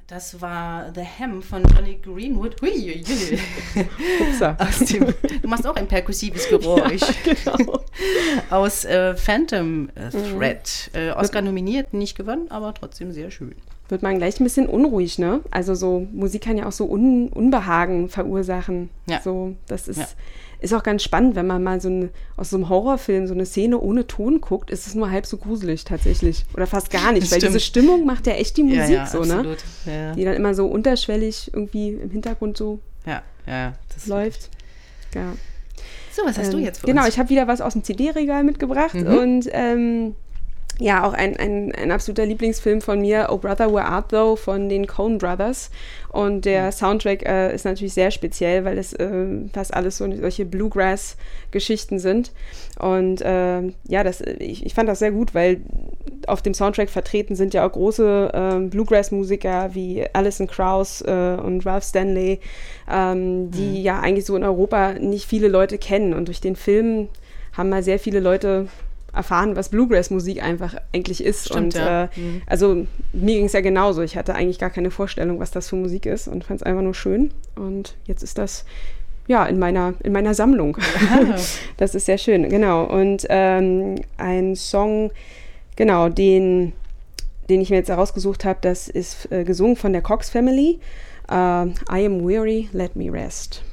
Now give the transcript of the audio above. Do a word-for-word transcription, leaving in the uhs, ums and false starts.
Das war The Ham von Johnny Greenwood. Hui, hui, hui. Aus dem, du machst auch ein perkussives Geräusch. Ja, genau. Aus äh, Phantom Thread. Mhm. Äh, Oscar nominiert, nicht gewonnen, aber trotzdem sehr schön. Wird man gleich ein bisschen unruhig, ne? Also so Musik kann ja auch so Un- Unbehagen verursachen. Ja. So, das ist, ja. ist auch ganz spannend, wenn man mal so eine, aus so einem Horrorfilm so eine Szene ohne Ton guckt, ist es nur halb so gruselig tatsächlich. Oder fast gar nicht, weil diese Stimmung macht ja echt die Musik ja, ja, so, absolut. ne? Ja, ja. Die dann immer so unterschwellig irgendwie im Hintergrund so ja, ja, das läuft. Ja. So, was hast ähm, du jetzt für Genau, uns? ich habe wieder was aus dem C D-Regal mitgebracht mhm. und ähm, ja, auch ein, ein, ein absoluter Lieblingsfilm von mir, Oh Brother, Where Art Thou, von den Coen Brothers. Und der mhm. Soundtrack äh, ist natürlich sehr speziell, weil es äh, fast alles so solche Bluegrass-Geschichten sind. Und äh, ja, das, ich, ich fand das sehr gut, weil auf dem Soundtrack vertreten sind ja auch große äh, Bluegrass-Musiker wie Alison Krauss äh, und Ralph Stanley, ähm, die mhm. ja eigentlich so in Europa nicht viele Leute kennen. Und durch den Film haben mal sehr viele Leute erfahren, was Bluegrass-Musik einfach eigentlich ist. Stimmt, und ja. äh, mhm. also mir ging es ja genauso. Ich hatte eigentlich gar keine Vorstellung, was das für Musik ist und fand es einfach nur schön. Und jetzt ist das ja in meiner, in meiner Sammlung. Ja. Das ist sehr schön, genau. Und ähm, ein Song, genau, den, den ich mir jetzt herausgesucht habe, das ist äh, gesungen von der Cox Family. Uh, I am weary, let me rest.